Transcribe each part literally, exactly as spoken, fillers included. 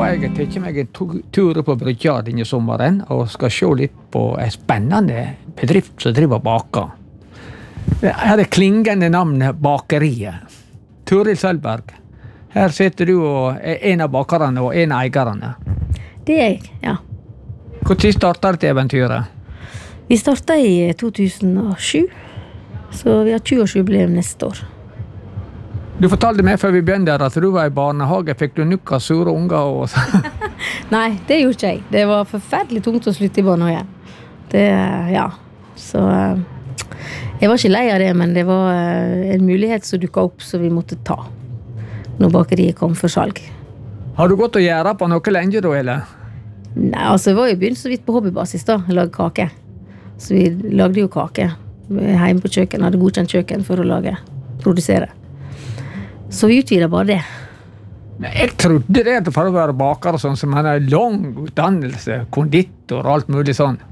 har jeg tatt meg en tur på brygja denne sommeren og skal se litt på en spennende bedrift som driver og baker. Her er klingende navn Bakeriet. Toril Sølberg, her sitter du og er en av bakerne og en av eierne. Det er jeg, ja. Hvor tid startet dette eventyret? Vi startet i to tusen og sju, så vi har tjue-årsjubileum neste år. Du fortalte meg før vi begynte at du var i barnehage, fikk du nukka sure unger og... Nei, det gjorde ikke jeg. Det var forferdelig tungt å slutte i barnehage. Det, ja, så... Jeg var ikke lei av det, men det var en mulighet som dukket opp som vi måtte ta når bakeriet kom for salg. Har du gått og gjøre på noe lenge da, eller? Nei, altså, jeg var jo begynt så vidt på hobbybasis da, å lage kake. Så vi lagde jo kake hjemme på kjøkken, hadde godkjent kjøkken for å lage, produsere. Så vi utvidet bare det. Men jeg trodde det for å være baker og sånn, som han har lang utdannelse, konditor og alt mulig sånn.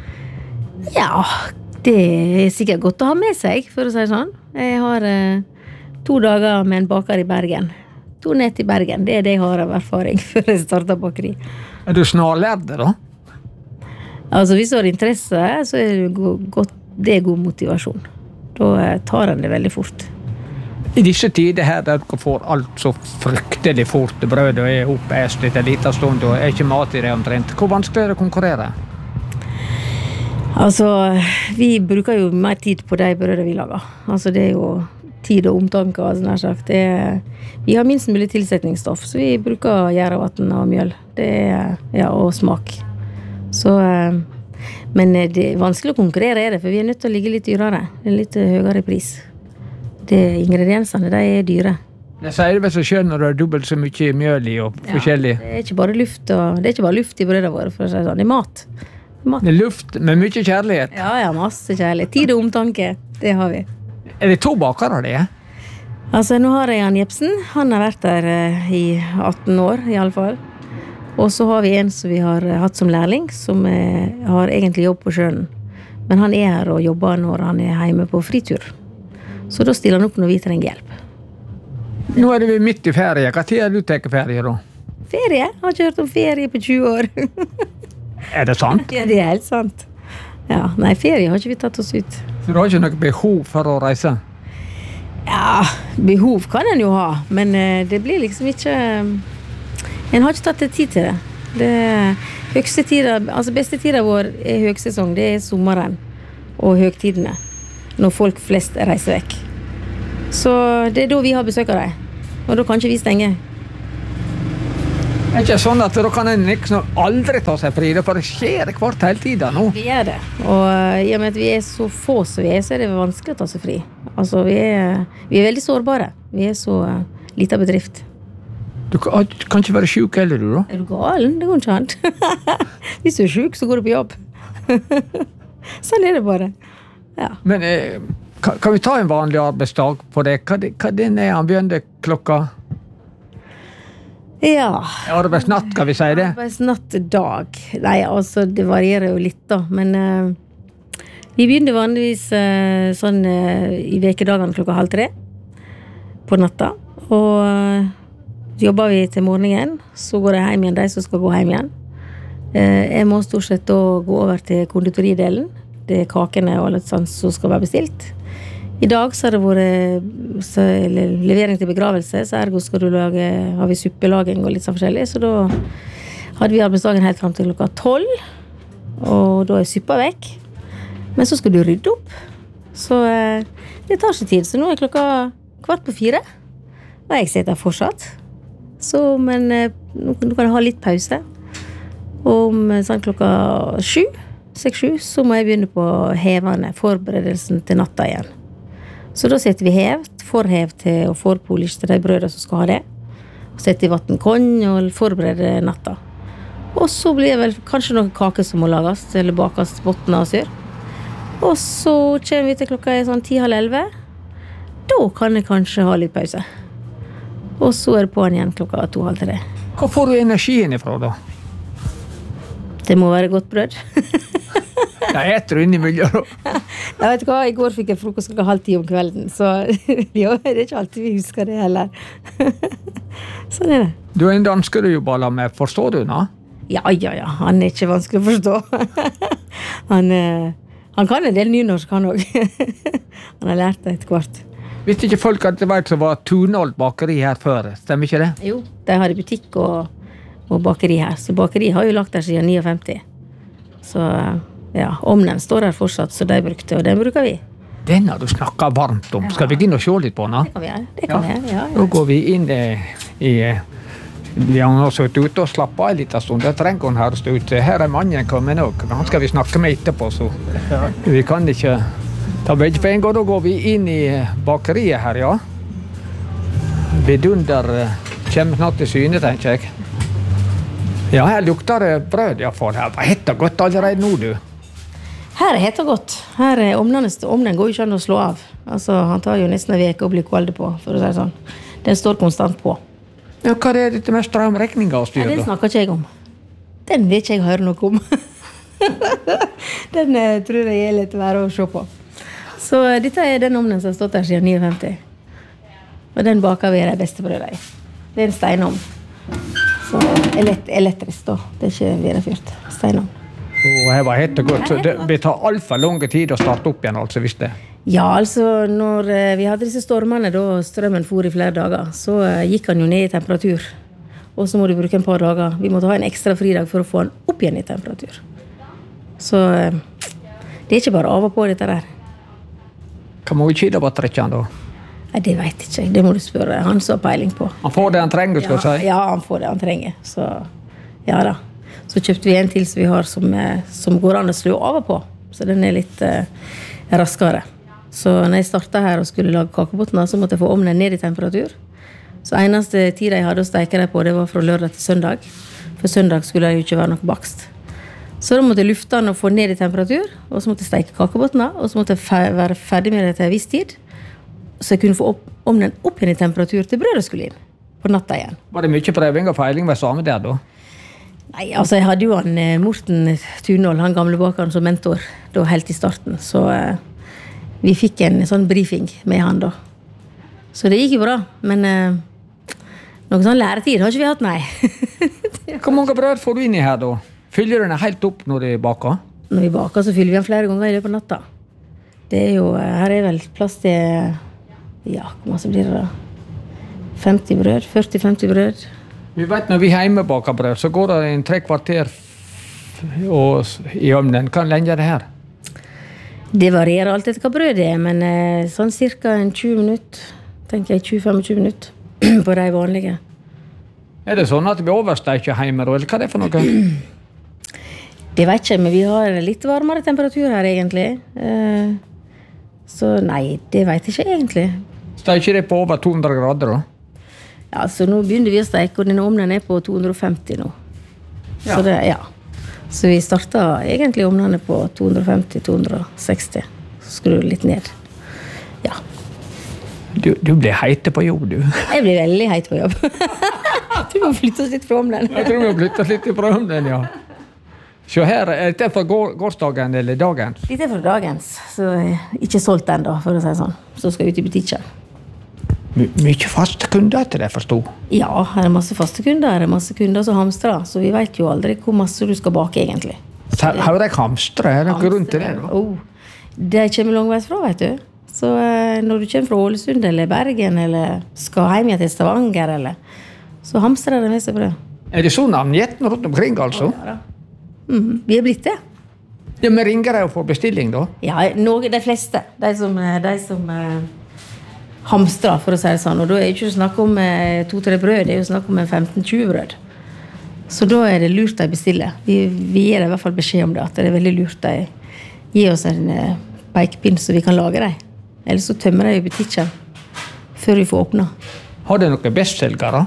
Ja, det er sikkert godt å ha med seg, for å si sånn. Jeg har eh, to dager med en baker i Bergen. To ned til Bergen, det er det jeg har av erfaring før jeg startet bakeri. Er du snarlærde da? Altså, hvis du har interesse, så er det, godt, det er god motivasjon. Da eh, tar han det veldig fort. I disse tider her, der du får alt så fryktelig fort, brød og er oppæst etter en liten stund, og er ikke mat i det omtrent. Hvor vanskelig er det å konkurrere? Altså, vi bruker jo mer tid på de brødene vi lager. Altså, det er jo tid og omtanke, altså, nær sagt. Det er, vi har minst mulig tilsetningsstoff, så vi bruker gjærevann og mjøl. Det er, ja, og smak. Så, men det er vanskelig å konkurrere, er det, for vi er nødt til å ligge litt dyrere. Det er litt høyere pris. Det ingrediensene, de er dyre. Jeg sier det vel så skjønn når det er dobbelt så mye mjøl i og forskjellig. Ja, det er ikke bare luft, og, det er ikke bare luft i brødene våre, for å si sånn. Det er mat. mat. Det er luft med mye kjærlighet. Ja, ja, masse kjærlighet. Tid og omtanke, det har vi. Er det to bakere det? Altså, nå har jeg Jan Jepsen. Han har vært der uh, i atten år, i alle fall. Og så har vi en som vi har uh, hatt som lærling, som uh, har egentlig jobb på sjøen. Men han er her og jobber når han er hjemme på fritur. Så da stiller han opp når vi trenger hjelp. Nå er det midt i ferie. Hva tid er du tenker ferie da? Ferie? Jeg har ikke hørt om ferie på tjue år. Er det sant? Ja, det er helt sant. Ja, nei, ferie har ikke vi tatt oss ut. Så du har ikke noe behov for å reise? Ja, behov kan en jo ha, men uh, det blir liksom ikke... En har ikke tatt det tid til det. Det høyeste tida, altså beste tida vår er høgsesong, det er sommeren og høgtidene. Når folk flest reiser vekk. Så det er da vi har besøk av deg. Og da kan ikke vi stenge. Det er ikke sånn at da kan en liksom aldri ta seg fri, for det skjer hvert hele tiden nå. Vi er det. Og i og med at vi er så få som vi er, så er det vanskelig å ta seg fri. Altså, vi er, vi er veldig sårbare. Vi er så uh, liten bedrift. Du kan, kan ikke være syk heller, du da? Er du galen? Det går ikke an. Hvis du er syk, så går du på jobb. Sånn er det bare. Ja. Men eh, kan, kan vi ta en vanlig arbeidsdag på det? Hva, hva den er han begynner klokka? Ja. Arbeidsnatt, kan vi si det? Arbeidsnatt dag. Nei, altså, det varierer jo litt da. Men uh, vi begynner vanligvis uh, sånn uh, i vekedagene klokka halv tre på natta. Og uh, jobber vi til morgenen, så går jeg hjem igjen, de som skal gå hjem igjen. Uh, jeg må stort sett da gå over til konditoridelen. Det er kakene og alt sånt som skal være bestilt. I dag så har det vært så, levering til begravelse, så ergo skal du lage, har vi suppelaging og litt sånn forskjellig, så da hadde vi arbeidsdagen helt frem til klokka tolv, og da er suppa vekk. Men så skal du rydde opp, så eh, det tar ikke tid, så nå er klokka kvart på fire, og jeg sitter fortsatt. Så, men eh, nå, nå kan jeg ha litt pause. Og om sånn klokka sju, seks sju, så må jeg begynne på hevene, forberedelsen til natta igjen. Så da setter vi hev, forhev til og forpolish til de brødene som skal ha det. Og setter i vatten konn og forbereder natta. Og så blir det vel kanskje noen kake som må lages, eller bakes botten av syr. Og så kommer vi til klokka sånn ti halv elleve. Da kan jeg kanskje ha litt pause. Og så er det på igjen klokka to halv tre. Hvor får du energien ifra da? Det må være godt brød. Jeg etter innimellom. Jeg vet hva, i går fikk jeg frokost klokka halv ti om kvelden, så ja, det er ikke alltid vi husker det heller. Sånn er det. Du er en dansker du jobber med, forstår du nå? Ja, ja, ja, han er ikke vanskelig å forstå. han, han kan en del nynorsk, han også. Han har lært det etter hvert. Visste ikke folk at det var, så var Tunholt bakeri her før, stemmer ikke det? Jo, de har butikk og, og bakeri her, så bakeri har jo lagt der siden femtini. Så ja, omnen står her fortsatt, så de brukte, og den bruker vi. Den har du snakket varmt om. Skal vi begynne å se litt på den? Det kan vi gjøre, det kan vi gjøre, ja, ja. Nå går vi inn eh, i... Vi har nå suttet ute og slappet av en liten stund. Det trenger hun her å stå ute. Her er mannen kommet nok. Han skal vi snakke med etterpå, så vi kan ikke ta begge for en gang. Da går vi inn i bakeriet her, ja. Vidunder kommer snart til syne, tenker jeg. Ja, her lukter det brød, i hvert fall. Her var hett og godt allerede nå, du. Her er hett og godt. Her er omnen, omnen går jo ikke an å slå av. Altså, han tar jo nesten en vek å bli kvalde på, for å si sånn. Den står konstant på. Ja, hva er dette med strømregninger og styr? Ja, den snakker ikke jeg om. Den vil ikke jeg høre noe om. Den uh, tror jeg er litt verre å se på. Så uh, dette er den omnen som har stått her siden femtini. Og den baker vi de beste brødene i. Det er en steinom. Så elekt elektrisk da. Det er ikke vedafyrt. Steinom. Og her var hett og godt, så det, det tar alt for lang tid å starte opp igjen, altså, hvis det. Ja, altså, når uh, vi hadde disse stormene, da strømmen for i flere dager, så uh, gikk han jo ned i temperatur. Og så må du bruke en par dager. Vi måtte ha en ekstra fridag for å få han opp igjen i temperatur. Så uh, det er ikke bare av og på dette der. Hva må vi kjide på trekken da? Nei, det vet ikke jeg. Det må du spørre. Han så peiling på. Han får det han trenger, skal jeg ja, si. Ja, han får det han trenger. Så, ja da. Så kjøpte vi en til som vi har som, som går an å slå av og på. Så den er litt uh, raskere. Så når jeg startet her og skulle lage kakebotner, så måtte jeg få omnen ned i temperatur. Så eneste tid jeg hadde å steike det på, det var fra lørdag til søndag. For søndag skulle det jo ikke være noe bakst. Så da måtte jeg lufte den og få ned i temperatur, og så måtte jeg steike kakebotner, og så måtte jeg være ferdig med det til en viss tid, så jeg kunne få opp, omnen opp igjen i temperatur til brødet skulle inn, på natta igjen. Var det mye prøving og feiling med samme der da? Nei, altså jeg hadde jo han Morten Tunholt, han gamle bakeren som mentor, da helt i starten, så... Vi fikk en sånn briefing med han da. Så det gikk jo bra, men uh, noen sånn læretid har ikke vi hatt, nei. Hvor mange brød får du inn i her da? Fyller du den helt opp når du baker? Når vi baker, så fyller vi den flere ganger i løpet av natta. Det er jo, her er vel plass til, ja, hvor masse blir det da? femti brød, førti femti brød. Vi vet når vi hjemme baker brød, så går det en tre kvarter og, i ovnen. Hva lenge er det her? Det varierer alt etter hva brød det er, men eh, sånn cirka en tjue minutter, tenker jeg tjue til femogtjue minutter på de vanlige. Er det sånn at vi oversteiker hjemme, eller hva er det for noe? Det vet jeg, men vi har litt varmere temperatur her egentlig. Eh, så nei, det vet jeg ikke egentlig. Steiker det på over to hundre grader da? Ja, så nå begynner vi å steike, og denne omnen er på to hundre og femti nå. Ja. Så det, ja. Så vi startet egentlig omnene på to hundre og femti til to hundre og seksti. Så skrur litt ned. Ja. Du, du blir heite på jobb, du. Jeg blir veldig heit på jobb. Jeg tror vi må flytte oss litt fra omnen. Jeg tror vi må flytte oss litt fra omnen, ja. Så her, er dette fra gårsdagen eller dagens? Dette er fra dagens, så ikke solgt den da, for å si sånn. Så skal jeg ut i butikken. My, mye faste kunder etter det, forstod? Ja, her er masse faste kunder, her er masse kunder som hamstrer, så vi vet jo aldri hvor masse du skal bake egentlig. Har jeg hamstre? Er det noe grunn til det da? Oh, det kommer langveis fra, vet du. Så eh, når du kommer fra Ålesund eller Bergen, eller skal hjem til Stavanger, eller, så hamstrer det med seg brød. Er det sånn navngjett rundt omkring, altså? Ja, da. Mm, vi er blitt det. Ja, men ringer jeg for bestilling da? Ja, noen, de fleste. De som... De som hamstra, for å si det sånn. Og da er det ikke snakk om to-tre brød, det er jo snakk om femten til tjue brød. Så da er det lurt de bestiller. Vi, vi gir i hvert fall beskjed om det, at det er veldig lurt de gir oss en pekepinn så vi kan lage dem. Ellers så tømmer de i butikken før vi får åpne. Har du noen bestselgere?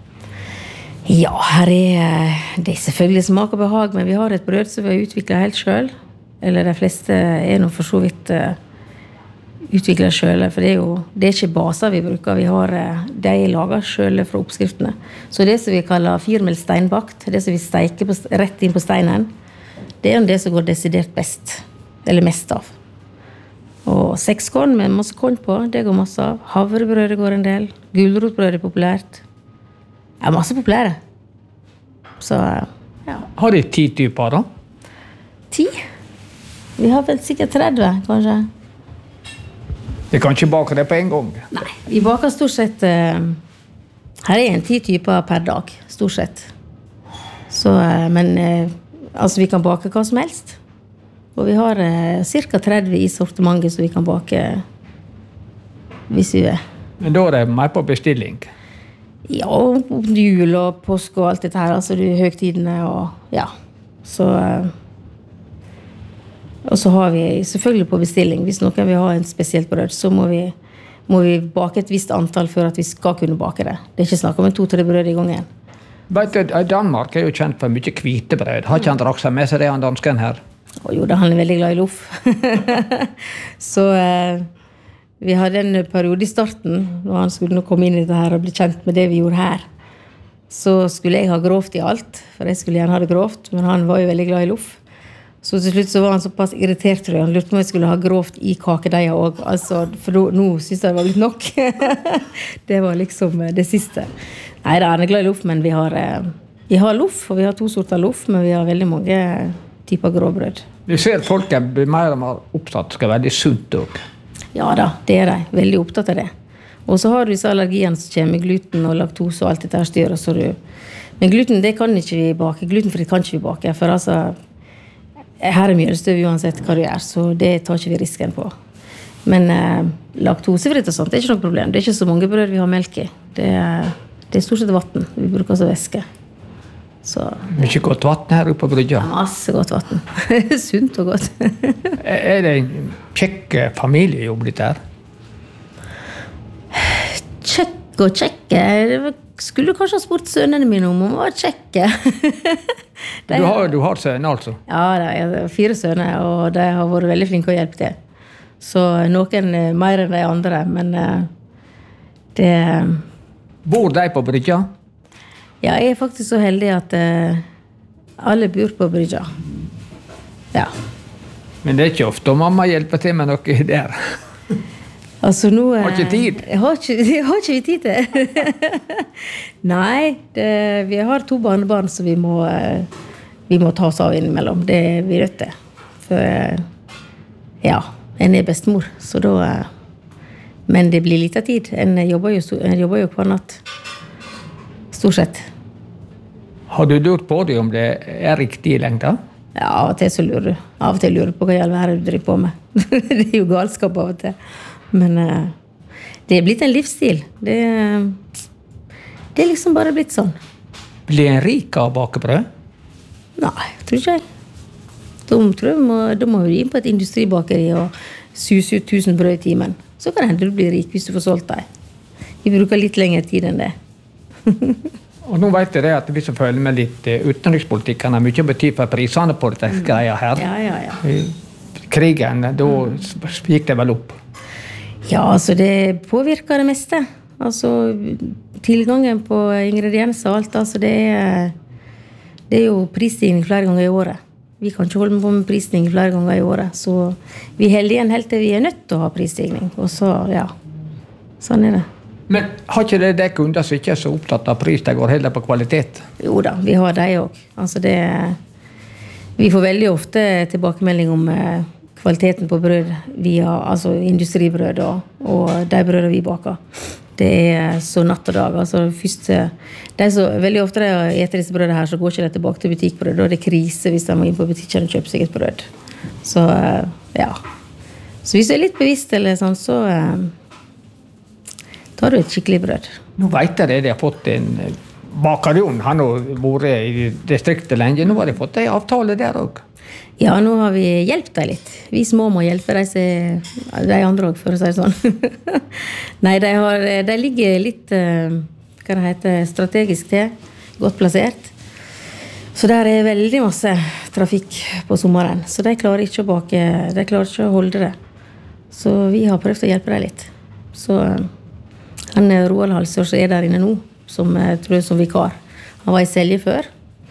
Ja, her er det er selvfølgelig smak og behag, men vi har et brød som vi har utviklet helt selv. Eller de fleste er noe for så vidt utviklet selv, for det er jo det er ikke baser vi bruker, vi har de lager selv fra oppskriftene. Så det som vi kaller firmel steinbakt, det som vi steiker på, rett inn på steinen, det er jo det som går desidert best, eller mest av. Og seks korn med masse korn på, det går masse av. Havrebrød går en del. Gulrotbrød er populært. Ja, masse populære. Så, ja. Har de ti typer da? Ti? Vi har vel sikkert tretti, kanskje. Vi kan ikke bake det på en gang. Nei, vi baker stort sett... Uh, her er en ti typer per dag, stort sett. Så, uh, men uh, altså, vi kan bake hva som helst. Og vi har uh, cirka tretti i sortimentet som vi kan bake hvis vi vil. Men da er det mer på bestilling? Ja, og jul og påske og alt dette her, altså de høgtidene og ja. Så, uh, og så har vi selvfølgelig på bestilling, hvis noen vil ha en spesielt brød, så må vi, må vi bake et visst antall for at vi skal kunne bake det. Det er ikke snakk om en to-tre brød i gangen. Vet du, Danmark er jo kjent for mye hvitebrød. Har ikke han drakk seg med seg det han dansken her? Og jo, da han er veldig glad i loff. Så eh, vi hadde en periode i starten, når han skulle nå komme inn i det her og bli kjent med det vi gjorde her. Så skulle jeg ha grovt i alt, for jeg skulle gjerne ha det grovt, men han var jo veldig glad i loff. Så til slutt så var han såpass irritert, tror jeg. Han lurte på om jeg skulle ha grovt i kakedeia også. Altså, for da, nå synes jeg det var litt nok. Det var liksom det siste. Nei, da han er glad i loff, men vi har, vi har loff, og vi har to sorter loff, men vi har veldig mange typer grovbrød. Du ser folk er mer og mer opptatt, skal være veldig sunt også. Ja da, det er de. Veldig opptatt av det. Og så har du disse allergiene som kommer med gluten og laktose og alt dette her styrer. Så du... Men gluten, det kan ikke vi bake. Glutenfritt kan ikke vi bake, for altså... Her er mjølstøv uansett hva du gjør, så det tar ikke vi risken på. Men eh, laktosefritt og sånt, det er ikke noe problem. Det er ikke så mange brød vi har melk i. Det er, det er stort sett vatten. Vi bruker også væske. Så, mye godt vatten her oppe på brygga. Ja, masse godt vatten. Sunt og godt. Er det en kjekk familiejobb litt her? Kjekk og kjekke. Skulle kanskje ha spurt sønnene mine om om å være kjekke. Du har, du har sønner altså? Ja, jeg har fire sønner, og de har vært veldig flinke å hjelpe til. Så noen mer enn de andre, men det... Bor de på brygga? Ja, jeg er faktisk så heldig at uh, alle bor på brygga. Ja. Men det er ikke ofte mamma hjelper til med noe der. Altså nå... Har ikke tid? Jeg har ikke, jeg har ikke tid til. Nei, det, vi har to barnebarn som vi må, vi må ta oss av innimellom. Det er vi nødt til. For, ja, en er bestemor, så da... Men det blir litt av tid. En jobber jo, en jobber jo hver natt. Stort sett. Har du lurt på det om det er riktig i lengda? Ja, av og til så lurer du. Av og til lurer du på hva jeg vil drive på med. Det er jo galskap av og til. Men uh, det er blitt en livsstil. Det, det er liksom bare blitt sånn. Blir en rik av bakebrød? Nei, tror ikke jeg. Da tror jeg må, da må vi inn på et industribakeri og suse ut tusen brød i timen. Så kan det hende du blir rik hvis du får solgt deg. Vi bruker litt lengre tid enn det. Og nå vet jeg det at vi som følger med litt utenrikspolitikken har mye betyr for prisene på dette mm. greia her. Ja, ja, ja. Krigen, da gikk det vel opp? Ja, altså det påvirker det meste. Altså tilgangen på ingredienser og alt, altså det er, det er jo prisstigning flere ganger i året. Vi kan ikke holde på med prisstigning flere ganger i året, så vi holder igjen helt til vi er nødt til å ha prisstigning. Og så, ja, sånn er det. Men har ikke det det kunder som ikke er så opptatt av pris, det går heller på kvalitet? Jo da, vi har det også. Altså det, vi får veldig ofte tilbakemelding om eh, kvaliteten på brød via altså industribrød og, og de brødene vi baker. Det er så natt og dag. Altså først, det er så, veldig ofte når jeg eter disse brødene her, så går ikke det tilbake til butikkbrød. Da er det krise hvis de må inn på butikken og kjøpe seg et brød. Så ja. Så hvis du er litt bevisst eller sånn, så tar du et skikkelig brød. Nå vet jeg det, de har fått en bakerion. Han har vært i distriktet lenge. Nå har de fått en avtale der også. Ja, nå har vi hjulpet deg litt. Vi små må hjelpe deg, de andre også, for å si det sånn. Nei, de, har, de ligger litt, hva det heter, strategisk til, godt plassert. Så der er veldig masse trafikk på sommeren, så de klarer ikke å bake, de klarer ikke å holde det. Så vi har prøvd å hjelpe deg litt. Så han Roald Halsør som er der inne nå, som jeg tror er som vikar. Han var i Selje før,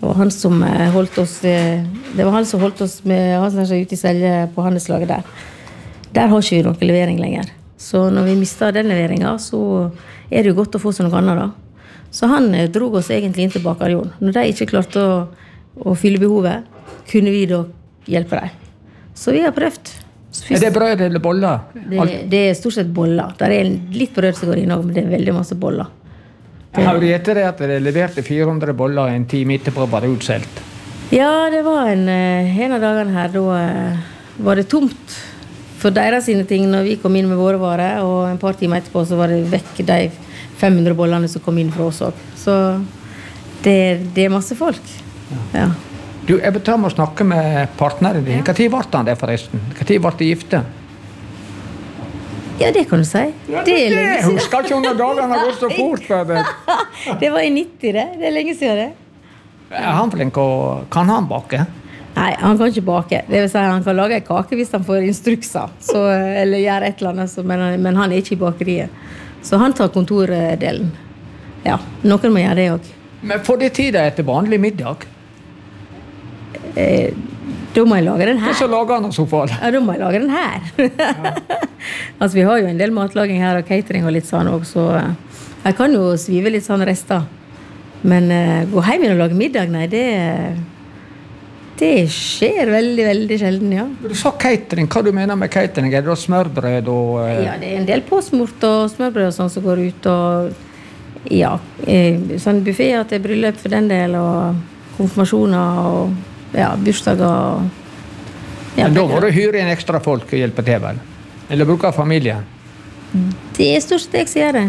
Det var han som holdt oss, det var han som holdt oss med han som er ute i Selje på handelslaget der. Der har ikke vi noen levering lenger. Så når vi mistet den leveringen, så er det jo godt å få seg noe annet da. Så han drog oss egentlig inn til Bakerjon. Når de ikke klarte å, å fylle behovet, kunne vi da hjelpe dem. Så vi har prøvd. Er det brød eller boller? Det, det er stort sett boller. Der er litt brød som går inn også, men det er veldig masse boller. Jeg har etter det at det leverte fire hundre boller en time etterpå bare utselt. Ja, det var en, en av dagene her, da var det tomt for deres sine ting når vi kom inn med våre varer, og en par timer etterpå så var det vekk de fem hundre bollene som kom inn fra oss også. Så det, det er masse folk. Ja. Du, jeg betar med å snakke med partneren din. Hva tid ble han det forresten? Hva tid ble de gifte? Ja, det kan du si. Ja, det er lenge siden. Husker ikke under dagene går så fort for det. Det var i nitti det. Det er lenge siden det. Er han flink og kan han bake? Nei, han kan ikke bake. Det vil si han kan lage en kake hvis han får instrukser. Så, eller gjøre et eller annet, så, men, men han er ikke i bakeriet. Så han tar kontordelen. Ja, noen må gjøre det også. Men får det tid etter vanlig middag? Eh, da må jeg lage den her. Så lager han så fall. Ja, da må jeg lage den her. Ja. Altså, vi har jo en del matlaging her, og catering og litt sånn også, så jeg kan jo svive litt sånn rester. Men uh, gå hjem og lage middag, nei, det, det skjer veldig, veldig sjelden, ja. Du sa catering, hva du mener med catering? Er det da smørbrød og... Uh... Ja, det er en del påsmurt og smørbrød og sånn som går ut, og ja, sånn buffeter til bryllup for den del, og konfirmasjoner og ja, bursdager og... Ja, men da må du hyre en ekstra folk og hjelpe til, vel? Eller bruke familien? Det er stort sett jeg som gjør det.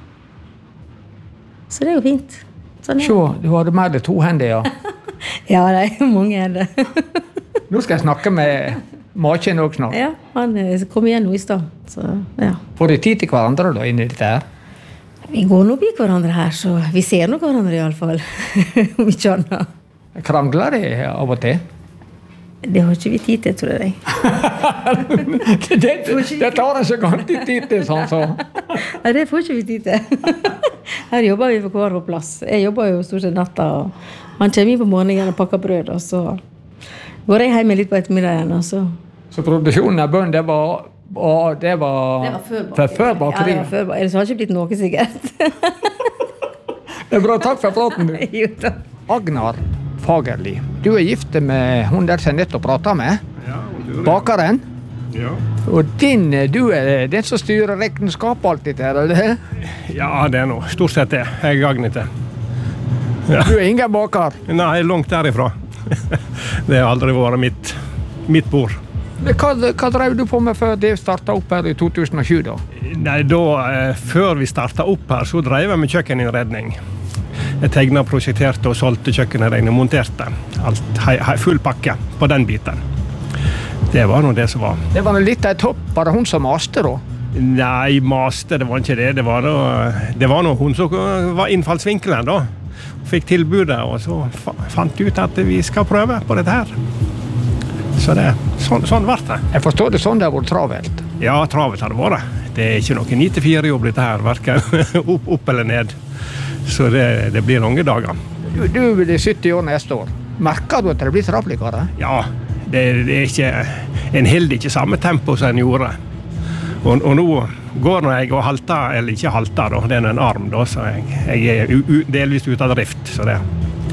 Så det er jo fint. Sånn, ja. Se, du har det mer enn to hender, ja. Ja, det er mange hender. Nå skal jeg snakke med maken også snart. Ja, han kom igjen nå i sted. Så, ja. Får de tid til hverandre da, inn i dette her? Vi går nå by hverandre her, så vi ser nå hverandre i alle fall. Om ikke annet. Krangler de av og til? Det har ikke vi tid til, tror jeg. det, det, det tar en ikke alltid tid til, sånn så. Nei, det får ikke vi tid til. Her jobber vi på hver vår plass. Jeg jobber jo stort sett natta, og man kommer inn på morgenen og pakker brød, og så går jeg hjemme litt på ettermiddagen, og så... Så produksjonen av bønn, det var... Og det var... Det var før bakeri. Før bakeri. Ja, det var før bakeri. Ellers har det ikke blitt noe sikkert. Det er bra, takk for praten du. Jo, takk. Agnar Fagerli, du er gift med hun der som nettopp pratet med. Ja, du er det. Bakeren. Ja. Og din, du er den som styrer regnskap alltid her, eller? Ja, det er noe. Stort sett det. Jeg er Agnete. Ja. Du er ingen baker? Nei, langt derifra. Det har aldri vært mitt, mitt bord. Hva, hva drev du på med før det startet opp her i to tusen og sju da? Nei, da, eh, før vi startet opp her, så drev jeg med kjøkkeninnredning. Jeg tegnet, prosjekterte og solgte kjøkkeninnredning og monterte. Alt, hei, hei, full pakke på den biten. Det var nå det som var. Det var litt av et topp. Var det hun som maste da? Nei, maste, det var ikke det. Det var noe, det var noe hun som var innfallsvinkelen da. Fikk tilbudet, og så fant ut at vi skal prøve på dette her. Så det, sånn, sånn var det. Jeg forstår det sånn det har vært travelt. Ja, travelt har det vært. Det er ikke noe ni til fire jobb dette her, hverken opp, opp eller ned. Så det, det blir lange dager. Du, du blir sytti år neste år. Merker du at det blir travligere? Ja, det, det er ikke, en holder ikke samme tempo som en gjorde. Og, og nå går når jeg og halter, eller ikke halter da, det er en arm da, så jeg, jeg er u, u, delvis ute av drift, så det,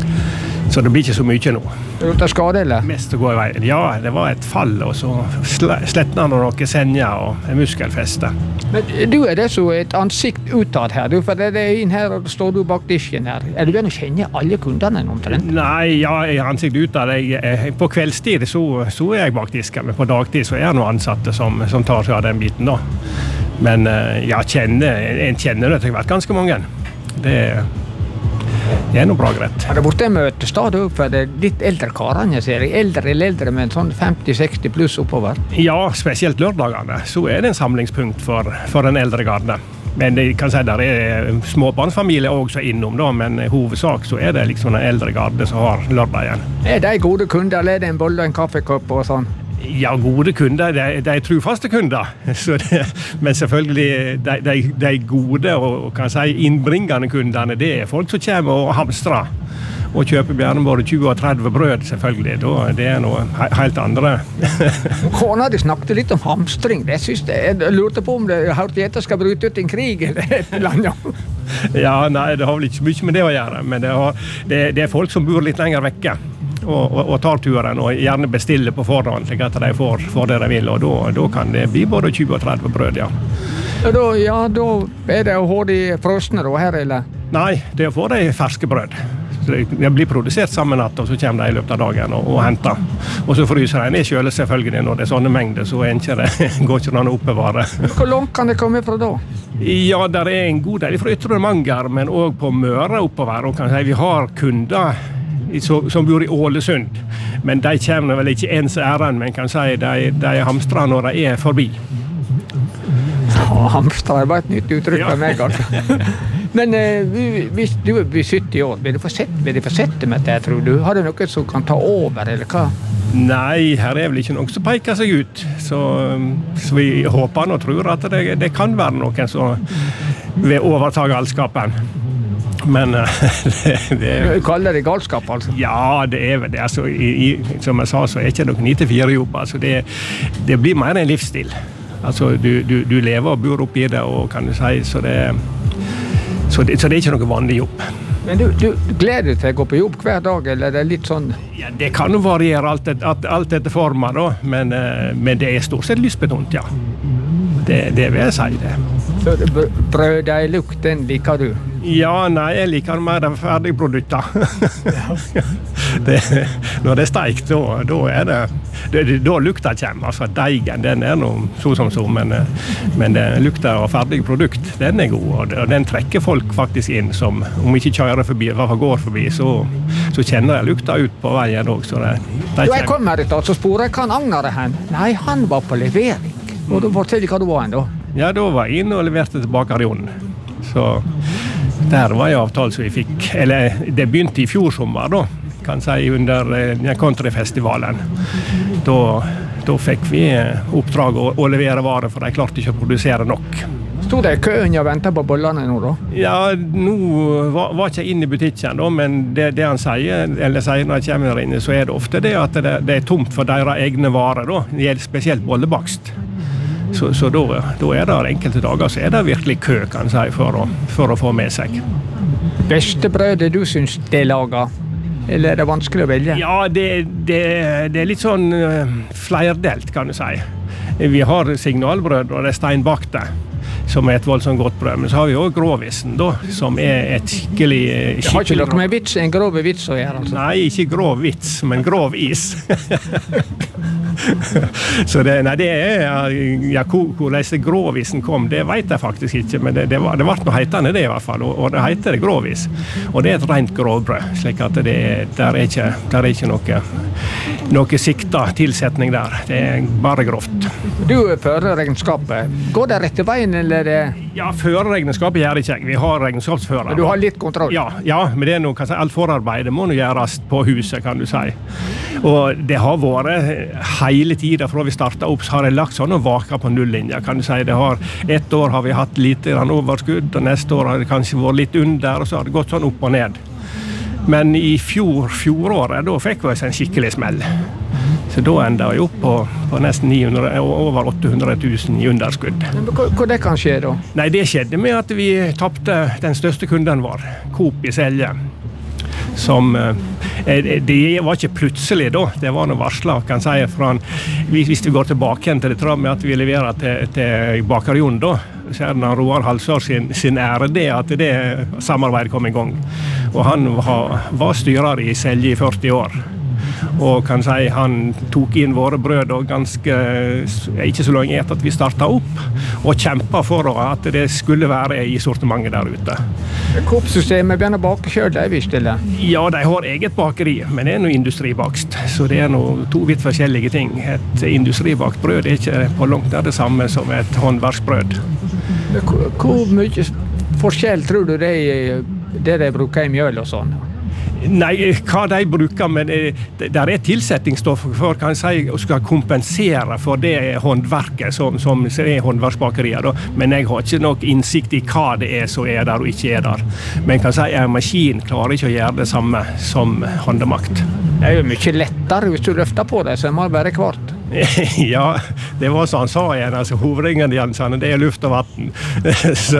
så det blir ikke så mye nå. Er du skade, eller? Mest å gå i veien. Ja, det var et fall, og så slettene og noen senjer og muskelfeste. Men du er det så et ansikt utad her, du, for det er inn her, og står du bak disken her. Er du den å kjenne alle kundene omtrent? Nei, ja, jeg har ansikt utad. Jeg, jeg, på kveldstid så, så er jeg bak disken, men på dagtid så er det noen ansatte som, som tar seg av den biten da. Men ja, kjenner, en kjenner det til hvert ganske mange. Det Det er noe bra greit. Har det vært en møte stadig opp for det litt eldre karene, ser jeg? Eldre eller eldre, men sånn femti seksti pluss oppover? Ja, spesielt lørdagene. Så er det en samlingspunkt for, for den eldre garde. Men jeg kan si der er småbarnsfamilier også innom, da, men i hovedsak så er det liksom den eldre garde som har lørdagen. Er de gode kunder, eller er det en bolle og en kaffekopp og sånn? Ja, gode kunder, de, de er trufaste kunder. Så det, men selvfølgelig, de, de, de gode og kan si innbringende kundene, det er folk som kommer og hamstrer. og kjøper gjerne både tjue og tretti brød, selvfølgelig. Da, det er noe he helt andre. Kona de snakket litt om hamstring. Det synes jeg, jeg lurte på om det hørte etter skal bryte ut en krig eller et eller annet. Ja, nei, det har vel ikke så mye med det å gjøre, men det, har, det, det er folk som bor litt lenger vekke. Og, og, og tar turen og gjerne bestiller på forhånd slik at de får, får det de vil, og da, da kan det bli både tjue og tretti brød, ja. Ja, da, ja, da er det å ha de frosne da her, eller? Nei, det er å få de ferske brød. Det blir produsert samme natt, og så kommer de i løpet av dagen og, og henter. Og så fryser de ned kjøle selvfølgelig når det er sånne mengder, så er ikke det, går ikke an å oppbevare. Hvor langt kan det komme fra da? Ja, der er en god del fra Ytre Manger, men også på Møre oppover, og kan si vi har kunder som bor i Ålesund, men de kommer vel ikke ens æren, men kan si de, de hamstrer når de er forbi. Ja, hamstrer er bare et nytt uttrykk for meg, altså. Men eh, hvis du blir sytti år, vil du få sett, vil du få sett med det, tror du? Har du noe som kan ta over, eller hva? Nei, her er vel ikke noe som peker seg ut, så, så vi håper og tror at det, det kan være noen som vil overta galskapen. Men det, det Du kaller det galskap, altså? Ja, det er vel det. Altså, i, i, som jeg sa, så er det ikke noen ni til fire jobb. Altså, det, det blir mer en livsstil. Altså, du, du, du lever og bor oppi det, og kan du si, så det, så det, så det er ikke noen vanlig jobb. Men du, du gleder deg til å gå på jobb hver dag, eller er det litt sånn? Ja, det kan jo variere alt, et, alt etter formen, da, men, men det er stort sett lystbetont, ja. Det, det vil jeg si det. Så brøddeiglukt, den liker du? Ja, nei, jeg liker mer de ferdige produkter. det, når det er steikt, da, da er det, det, det da lukta kommer. Altså, deigen, den er noe så som så, men, men det lukta av ferdige produkt, den er god, og den trekker folk faktisk inn, som om ikke kjører forbi, i hvert fall går forbi, så, så kjenner jeg lukta ut på veien også. Så det, det jeg kom her i dag, så sporet jeg, kan Agnar hen? Nei, han var på levering. Og du forteller hva du var hen da? Ja, da var jeg inne og leverte til Bakerionen. Så der var jeg avtalt som vi fikk, eller det begynte i fjor sommer da, kan si under eh, countryfestivalen. Da, da fikk vi oppdrag å, å levere varer, for de klarte ikke å produsere nok. Stod det i køen og ventet på bollene nå da? Ja, nå var, var ikke jeg inne i butikken da, men det, det han sier, eller sier når jeg kommer inn, så er det ofte det at det, det er tomt for deres egne varer da. Det gjelder spesielt bollebakst. Så, så da, da er det enkelte dager så er det virkelig kø, kan jeg si, for å, for å få med seg. Beste brødet du synes det lager? Eller er det vanskelig å velge? Ja, det, det, det er litt sånn uh, flerdelt, kan du si. Vi har signalbrød, og det er steinbakte, som er et voldsomt godt brød. Men så har vi også grovisen, da, som er et skikkelig... skikkelig det har ikke noe med vits, en grov vits å gjøre, altså? Nei, ikke grov vits, men grov is. Så det, nei, det er, ja, hvordan grovisen kom, det vet jeg faktisk ikke, men det, det, var, det var noe heitende det i hvert fall, og, og det heter det grovis. Og det er et rent grovbrød, slik at det, der er ikke, der er ikke noe, noe sikta tilsetning der. Det er bare grovt. Du fører regnskapet. Går det rett i veien, eller? Ja, førerregnskapet gjør ikke jeg. Vi har regnskapsfører. Men du har litt kontroll? Ja, ja, men det er noe, kan si, alt forarbeidet må nå gjøres på huset, kan du si. Og det har vært hele tiden fra vi startet opp, så har jeg lagt sånne vaker på nullinja, kan du si. Det har, ett år har vi hatt litt overskudd, og neste år har det kanskje vært litt under, og så har det gått sånn opp og ned. Men i fjor, fjoråret, da fikk vi en skikkelig smell. Så da enda vi opp på, på nesten ni hundre, over åtte hundre tusen i underskudd. Men hva, hva det kan skje da? Nei, det skjedde med at vi tappte den største kunden vår, Coop i Selje. Som, det var ikke plutselig da, det var noe varslet, kan jeg si, fra, hvis vi går tilbake til det med at vi leverer til, til Bakerionen da, så er det Roar Halsår sin, sin ære det at det samarbeidet kom i gang. Og han var, var styrer i Selje i førti år. Og kan si han tok inn våre brød og ganske, ikke så lenge etter at vi startet opp, og kjempet for at det skulle være i sortimentet der ute. Coop-systemet begynner å bake selv, det er visst, eller? Ja, de har eget bakeri, men det er noe industribakst, så det er noe to vidt forskjellige ting. Et industribakt brød er ikke på langt det samme som et håndverksbrød. Hvor mye forskjell tror du det er det de bruker i mjøl og sånn? Nei, hva de bruker, men det, der er tilsetningsstoff for kan jeg si, å skal kompensere for det håndverket som, som er håndverksbakerier. Da. Men jeg har ikke nok innsikt i hva det er som er der og ikke er der. Men kan jeg si, en maskin klarer ikke å gjøre det samme som håndemakt. Det er jo mye lettere hvis du løfter på det, så det må være kvart. Ja, det var som han sa igjen, altså hovedingrediensene, det er luft og vatten. Så,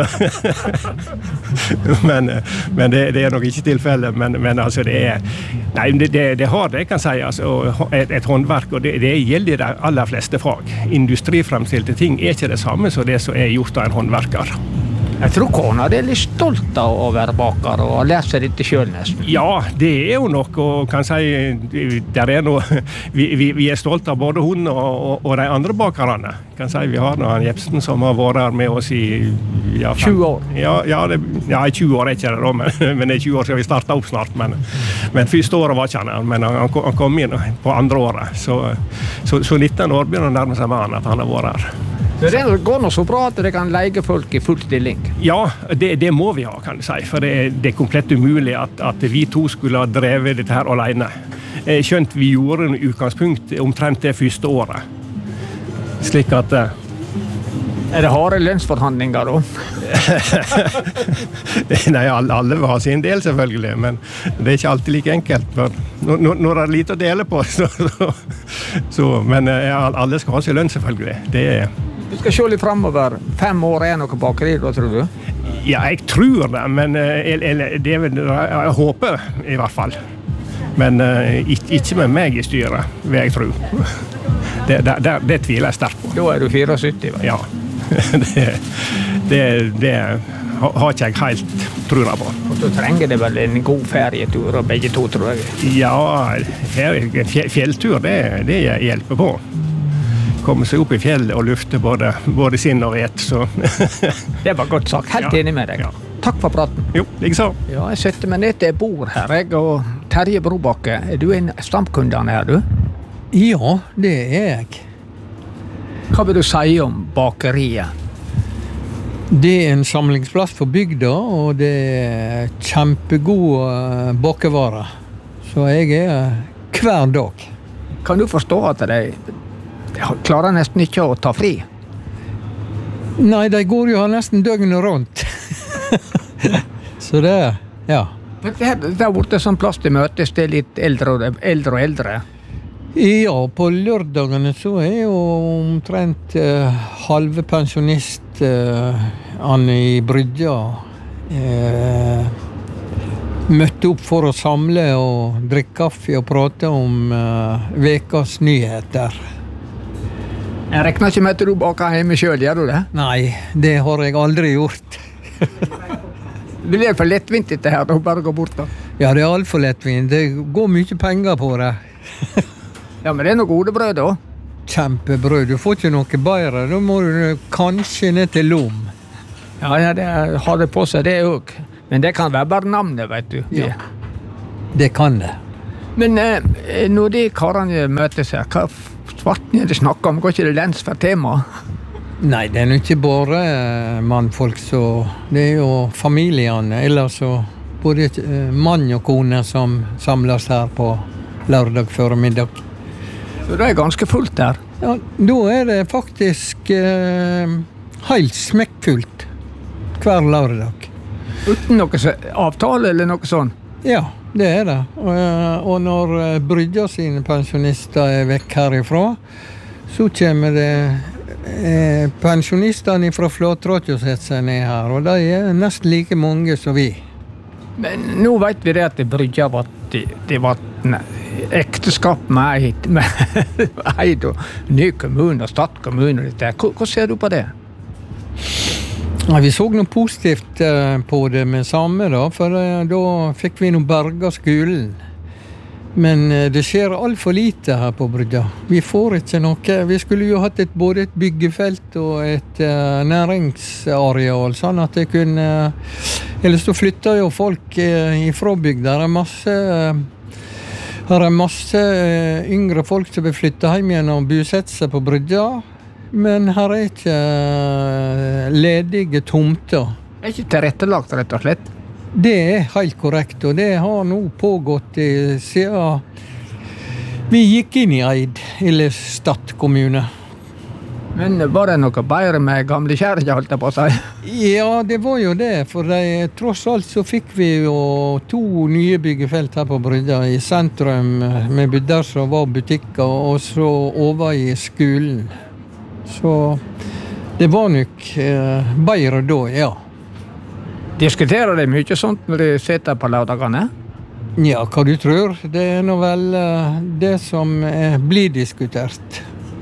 men men det, det er nok ikke tilfellet, men, men altså det er, nei, det, det, det har det, kan jeg si, altså, et, et håndverk, og det, det gjelder de aller fleste fag. Industrifremstilte ting er ikke det samme som det som er gjort av en håndverker. Jeg tror kona er litt stolt av å være baker og lære seg dette selv nesten. Ja, det er jo nok, og kan jeg si, der er noe, vi, vi, vi er stolte av både hun og, og, og de andre bakerne. Kan jeg si, vi har noen Jepsen som har vært her med oss i ja, tjue år. Ja, ja, det, ja, tjue år er ikke det da, men, men det er tjue år siden vi startet opp snart. Men, men første året var ikke han, men han, han kom inn på andre året. Så, så, så nitten år begynner han nærme seg med han at han har vært her. Så det går nå så bra at det kan leie folk i full stilling? Ja, det, det må vi ha, kan jeg si. For det, det er komplett umulig at, at vi to skulle ha drevet dette her alene. Skjønt vi gjorde en utgangspunkt omtrent det første året. Slik at... Er det harde lønnsforhandlinger da? Nei, alle, alle vil ha sin del selvfølgelig, men det er ikke alltid like enkelt. Når, når det er lite å dele på, så... så, så men ja, alle skal ha sin lønn selvfølgelig. Det er... Du skal se litt fremover. Fem år er noe bakeri, da, tror du? Ja, jeg tror det, men eller, det er vel, jeg håper i hvert fall. Men uh, ikke med meg i styret, vil jeg tro. Det, det, det, det tviler jeg sterkt på. Da er du syttifire? Ja, det, det, det har ikke jeg helt tror jeg på. Og så trenger det vel en god ferietur, og begge to, tror jeg? Ja, fjelltur, det, det hjelper på. Komme seg opp i fjellet og lufte både, både sinn og vet, så... Det var godt sagt, helt ja. Enig med deg. Ja. Takk for praten. Jo, ikke så. Ja, jeg setter meg ned til bord her, jeg, og Terje Brobakke, er du en stamkundene her, du? Ja, det er jeg. Hva vil du si om bakeriet? Det er en samlingsplass for bygda, og det er kjempegode bakevarer. Så jeg er hver dag. Kan du forstå at de klarer nesten ikke å ta fri? Nei, de går jo nesten døgnet rundt. Så det, ja. Det har vært en sånn plass til møtes, det er litt eldre og eldre. Og eldre. Ja, på lørdagene så er jo omtrent uh, halve pensjonist uh, Anne i Brydja uh, møtte opp for å samle og drikke kaffe og prate om uh, vekas nyheter. Jeg regner ikke med at du baker hjemme selv, gjør du det? Nei, det har jeg aldri gjort. Det blir for lettvint dette her, da bare gå bort da. Ja, det er alt for lettvint. Det går mye penger på det. Ja, men det er noe gode brød da. Kjempebrød, du får ikke noe bedre. Da må du kanskje ned til Lom. Ja, ja det har det på seg, det også. Men det kan være bare navnet, vet du. Ja, det kan det. Men eh, når de karene møtes her, hva svartene er det snakker om? Går ikke det lens for tema? Nei, det er jo ikke bare mannfolk, så det er jo familiene, eller så både mann og kone som samles her på lørdag før middag. Så det er ganske fullt der? Ja, da er det faktisk eh, helt smekkfullt hver lørdag. Uten noe avtale eller noe sånt? Ja, det er det. Og, og når Brydja sine pensjonister er vekk herifra, så kommer det eh, pensjonistene fra Flåtrått og setter seg ned her, og de er nesten like mange som vi. Men nå vet vi det at Brydja var, det, det var ekteskap med Eid, med Eid og ny kommune og stadskommune. Hva ser du på det? Ja, vi så noe positivt uh, på det med samme da, for uh, da fikk vi noe berga skolen. Men uh, det skjer alt for lite her på Brydja. Vi får ikke noe. Vi skulle jo hatt et, både et byggefelt og et uh, næringsareal, sånn at det kunne... Uh, ellers så flytter jo folk uh, ifra bygda. Det er masse... Uh, her er masse uh, yngre folk som vil flytte hjem igjen og bosette seg på Brydja. Men her er ikke ledige tomter. Det er ikke tilrettelagt, rett og slett? Det er helt korrekt, og det har nå pågått i, siden vi gikk inn i Eid, eller Stad kommune. Men var det noe bedre med gamle kjerke, holdt jeg på å si? Ja, det var jo det, for de, tross alt så fikk vi jo to nye byggefelt her på Brygga i sentrum, med der som var butikker, og så over i skolen. Så det var nok eh, bedre da, ja. Diskuterer de mye sånt når de sitter på lørdagene? Ja, hva du tror? Det er nå vel eh, det som eh, blir diskutert.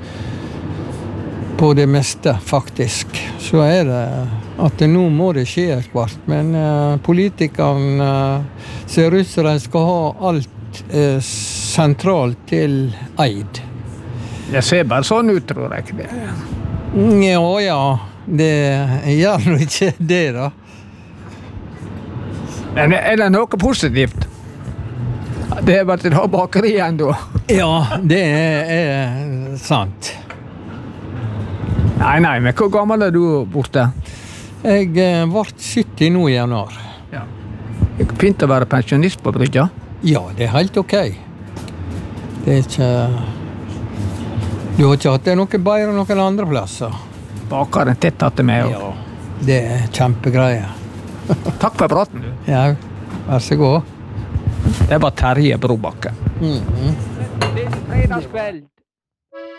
På det meste, faktisk. Så er det at det nå må det skje et kvart. Men uh, politikerne uh, ser ut som de skal ha alt uh, sentralt til Eid. Det ser bare sånn ut, tror jeg. Det. Ja, ja. Det gjør nå ikke det, da. Men er det noe positivt? Det er bare til å ha bakeri enda. Ja, det er, er sant. Nei, nei, men hvor gammel er du borte? Jeg eh, ble sytti nå i januar. Ja. Det er fint å være pensjonist på Brygga. Ja, det er helt ok. Det er ikke... Du har ikke hatt det noe bedre enn noen andre plasser. Bakeren tett hatt det med. Ja, det er kjempegreie. Takk for praten, du. Ja, vær så god. Det var Terje Brobakke. Mm-hmm. Det er fredagskveld.